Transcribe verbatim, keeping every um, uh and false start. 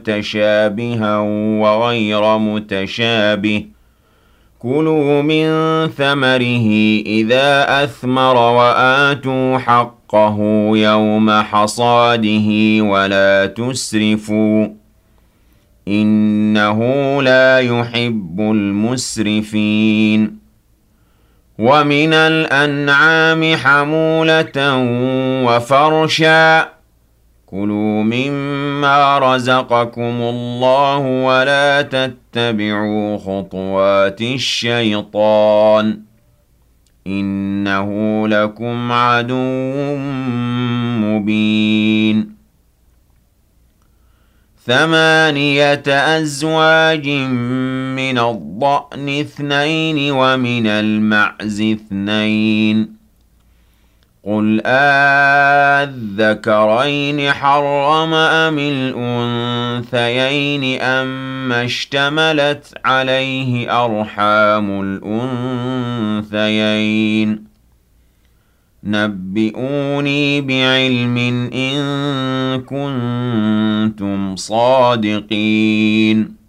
متشابها وغير متشابه كلوا من ثمره إذا أثمر وآتوا حقه يوم حصاده ولا تسرفوا إنه لا يحب المسرفين ومن الأنعام حمولة وفرشا كلوا مما رزقكم الله ولا تتبعوا خطوات الشيطان إنه لكم عدو مبين ثمانية أزواج من الضأن اثنين ومن المعز اثنين قل آذكرين حرم أم الأنثيين أما اشتملت عليه أرحام الأنثيين نبئوني بعلم إن كنتم صادقين